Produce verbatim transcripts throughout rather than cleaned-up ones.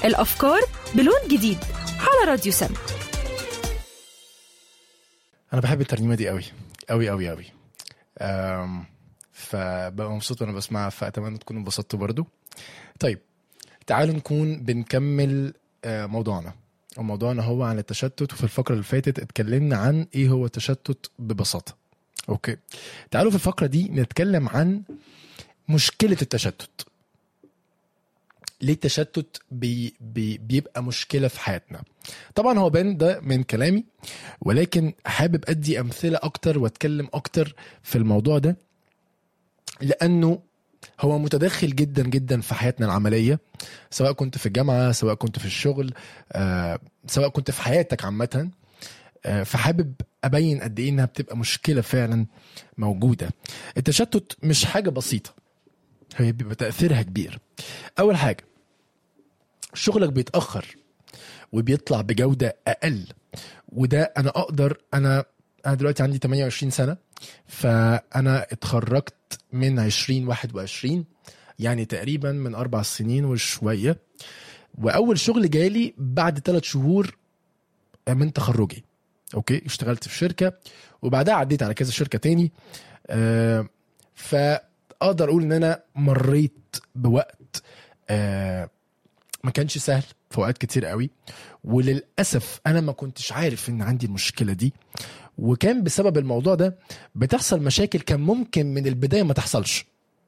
الأفكار بلون جديد على راديو سم. أنا بحب الترنيمة دي قوي قوي قوي قوي، فبقى مبسوط وأنا بسمعها، فأتمنى تكونوا انبسطتوا برضو. طيب تعالوا نكون بنكمل موضوعنا، وموضوعنا هو عن التشتت. وفي الفقرة اللي فاتت اتكلمنا عن إيه هو التشتت ببساطة. أوكي، تعالوا في الفقرة دي نتكلم عن مشكلة التشتت. ليه التشتت بي بي بيبقى مشكلة في حياتنا؟ طبعا هو بان ده من كلامي، ولكن حابب أدي أمثلة أكتر واتكلم أكتر في الموضوع ده، لأنه هو متدخل جدا جدا في حياتنا العملية، سواء كنت في الجامعة، سواء كنت في الشغل، آه، سواء كنت في حياتك عامة. آه، فحابب أبين قد إيه إنها بتبقى مشكلة فعلا موجودة. التشتت مش حاجة بسيطة، هي بيبقى تأثيرها كبير. أول حاجة، شغلك بيتأخر وبيطلع بجودة أقل، وده أنا أقدر أنا أنا دلوقتي عندي ثمانية وعشرين سنة، فأنا اتخرجت من عشرين واحد وعشرين، يعني تقريبا من أربع سنين وشوية. وأول شغل جالي بعد ثلاث شهور من تخرجي. أوكي، اشتغلت في شركة وبعدها عديت على كذا شركة تاني. آه فأقدر أقول إن أنا مريت بوقت آه ما كانش سهل في وقت كتير قوي، وللأسف أنا ما كنتش عارف إن عندي المشكلة دي، وكان بسبب الموضوع ده بتحصل مشاكل كان ممكن من البداية ما تحصلش،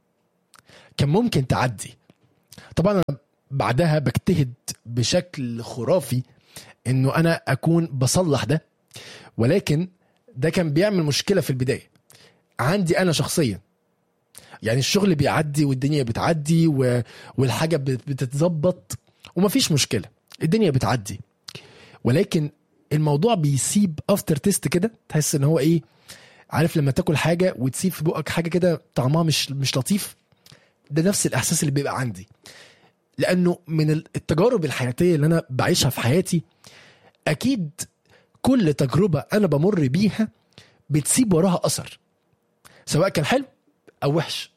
كان ممكن تعدي. طبعا أنا بعدها بجتهد بشكل خرافي إنه أنا أكون بصلح ده، ولكن ده كان بيعمل مشكلة في البداية عندي أنا شخصيا. يعني الشغل بيعدي والدنيا بتعدي والحاجة بتتظبط ومفيش مشكلة، الدنيا بتعدي، ولكن الموضوع بيسيب افتر تيست كده. تحس ان هو ايه، عارف لما تاكل حاجة وتسيب في بقك حاجة كده طعمها مش مش لطيف؟ ده نفس الاحساس اللي بيبقى عندي، لانه من التجارب الحياتية اللي انا بعيشها في حياتي، اكيد كل تجربة انا بمر بيها بتسيب وراها اثر، سواء كان حلو او وحش.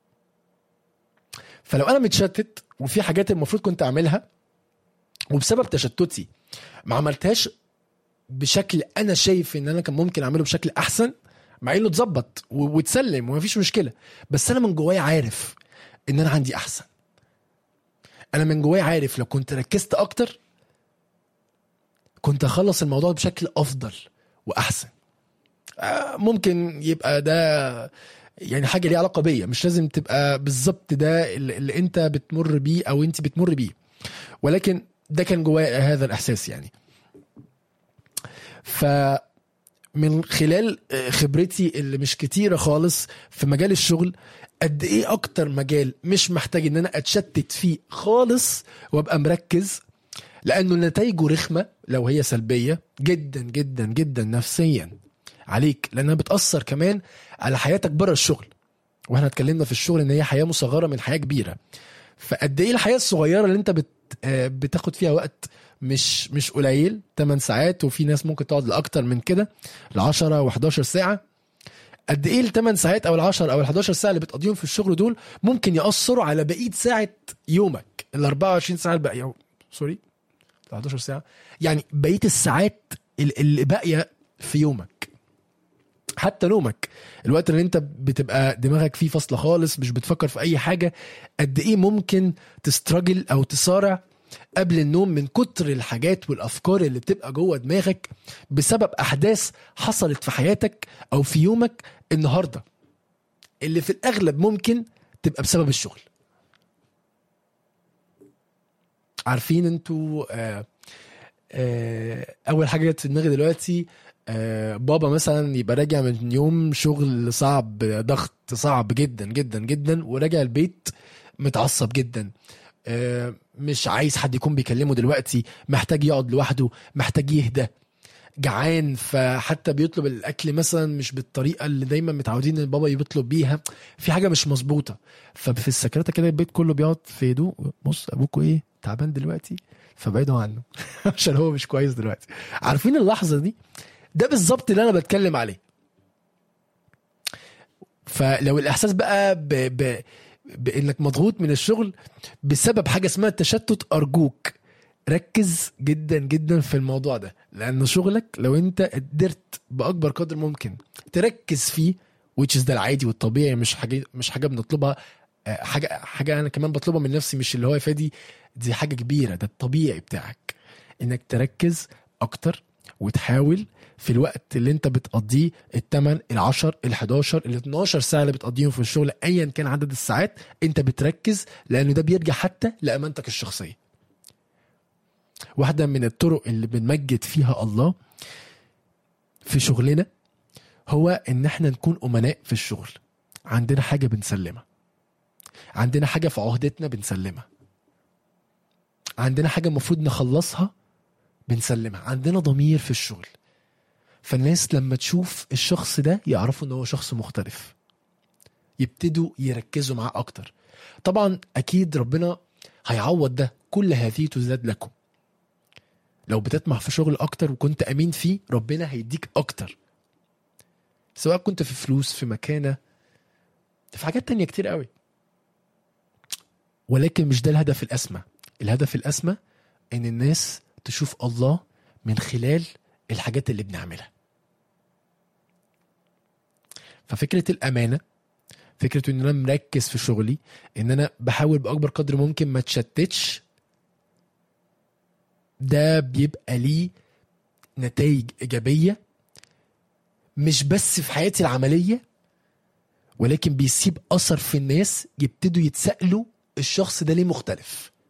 فلو انا متشتت وفي حاجات المفروض كنت اعملها وبسبب تشتتي ما عملتهاش بشكل انا شايف ان انا كان ممكن اعمله بشكل احسن، مع انه اتظبط وتسلم ومفيش مشكله، بس انا من جوايا عارف ان انا عندي احسن. انا من جوايا عارف لو كنت ركزت اكتر كنت اخلص الموضوع بشكل افضل واحسن. ممكن يبقى ده يعني حاجه ليها علاقه بيا، مش لازم تبقى بالظبط ده اللي انت بتمر بيه او انت بتمر بيه، ولكن ده كان جوايا هذا الاحساس يعني. فمن خلال خبرتي اللي مش كتيرة خالص في مجال الشغل، قد ايه اكتر مجال مش محتاج ان انا اتشتت فيه خالص وابقى مركز، لانه نتائجه رخمة لو هي سلبية جدا جدا جدا نفسيا عليك، لانها بتأثر كمان على حياتك برا الشغل. واحنا اتكلمنا في الشغل ان هي حياة مصغرة من حياة كبيرة، فقد ايه الحياة الصغيرة اللي انت بت بتاخد فيها وقت مش مش قليل، ثماني ساعات، وفي ناس ممكن تقعد لأكتر من كده، لعشرة وحداشر ساعة. قد ايه الثمان ساعات او العشر او الحداشر ساعة اللي بتقضيهم في الشغل دول ممكن يأثروا على بقية ساعة يومك، الاربعة وعشرين ساعة الباقية، سوري الحداشر ساعة، يعني بقية الساعات اللي باقية في يومك، حتى نومك، الوقت اللي انت بتبقى دماغك فيه فاصلة خالص مش بتفكر في اي حاجة. قد ايه ممكن تستراجل او تصارع قبل النوم من كتر الحاجات والافكار اللي بتبقى جوه دماغك بسبب احداث حصلت في حياتك او في يومك النهاردة، اللي في الاغلب ممكن تبقى بسبب الشغل. عارفين انتوا آه آه اول حاجة جت في دماغي دلوقتي، آه بابا مثلا يبقى راجع من يوم شغل صعب، ضغط صعب جدا جدا جدا، وراجع البيت متعصب جدا، آه مش عايز حد يكون بيكلمه دلوقتي، محتاج يقعد لوحده، محتاج يهدى، جعان، فحتى بيطلب الاكل مثلا مش بالطريقه اللي دايما متعودين ان بابا يطلب بيها، في حاجه مش مظبوطه. ففي السكرته كده البيت كله بيقعد في هدوء، بص ابوكوا ايه تعبان دلوقتي، فبعدوا عنه عشان هو مش كويس دلوقتي. عارفين اللحظه دي؟ ده بالظبط اللي انا بتكلم عليه. فلو الاحساس بقى ب... ب... بانك مضغوط من الشغل بسبب حاجه اسمها التشتت، ارجوك ركز جدا جدا في الموضوع ده، لأن شغلك لو انت قدرت بأكبر قدر ممكن تركز فيه which is ده العادي والطبيعي، مش حاجة مش حاجة بنطلبها، حاجة حاجة أنا كمان بطلبها من نفسي، مش اللي هو فادي، دي حاجة كبيرة، ده الطبيعي بتاعك إنك تركز أكتر وتحاول في الوقت اللي انت بتقضيه الثمان العشر الحداشر الاتناشر ساعة اللي بتقضيهم في الشغل أيا كان عدد الساعات، انت بتركز، لأنه ده بيرجع حتى لأمانتك الشخصية. واحدة من الطرق اللي بنمجد فيها الله في شغلنا هو ان احنا نكون امناء في الشغل. عندنا حاجة بنسلمها، عندنا حاجة في عهدتنا بنسلمها، عندنا حاجة المفروض نخلصها بنسلمها، عندنا ضمير في الشغل. فالناس لما تشوف الشخص ده يعرفوا ان هو شخص مختلف، يبتدوا يركزوا معاه اكتر. طبعا اكيد ربنا هيعوض ده، كل هذه تزداد لكم. لو بتطمح في شغل اكتر وكنت امين فيه، ربنا هيديك اكتر، سواء كنت في فلوس، في مكانة، في حاجات تانية كتير قوي. ولكن مش ده الهدف الأسمى. الهدف الأسمى ان الناس تشوف الله من خلال الحاجات اللي بنعملها. ففكرة الأمانة، فكرة ان انا مركز في شغلي، ان انا بحاول بأكبر قدر ممكن ما تشتتش، ده بيبقى ليه نتائج إيجابية مش بس في حياتي العملية، ولكن بيسيب أثر في الناس، يبتدوا يتسألوا الشخص ده ليه مختلف.